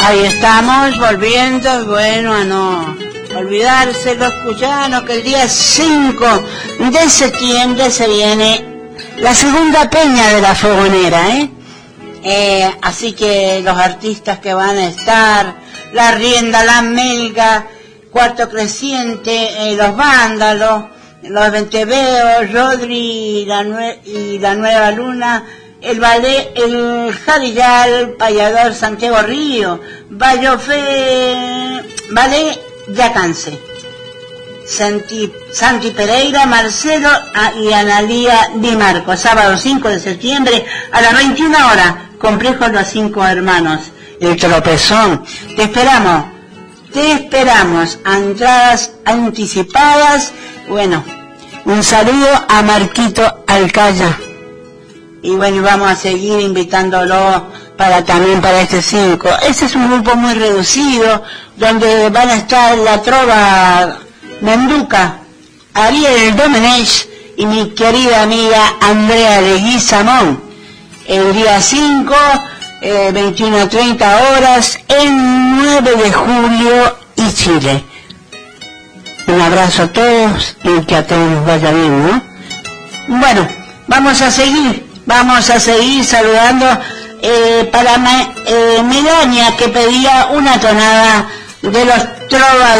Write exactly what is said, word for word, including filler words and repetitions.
Ahí estamos volviendo, bueno, a no olvidarse los cuyanos que el día cinco de septiembre se viene la segunda peña de la Fogonera, ¿eh? Eh, así que los artistas que van a estar, La Rienda, La Melga, Cuarto Creciente, eh, Los Vándalos, Los Venteveos, Rodri y la, nue y la Nueva Luna, el ballet, el Jarillal, Payador, Santiago Río, Bayofé, ballet Yacanse, Santi, Santi Pereira, Marcelo y Analía Di Marco, sábado cinco de septiembre a las veintiuna horas, Complejo Los Cinco Hermanos, el Tropezón. Te esperamos, te esperamos, entradas anticipadas. Bueno, un saludo a Marquito Alcaya. Y bueno, vamos a seguir invitándolo para también para este cinco. Ese es un grupo muy reducido, donde van a estar la Trova Menduca, Ariel Domenech y mi querida amiga Andrea Leguizamón. El día cinco, eh, veintiuna a treinta horas, el nueve de julio y Chile. Un abrazo a todos y que a todos nos vaya bien, ¿no? Bueno, vamos a seguir. Vamos a seguir saludando eh, para me, eh, Melania, que pedía una tonada de los trovadores.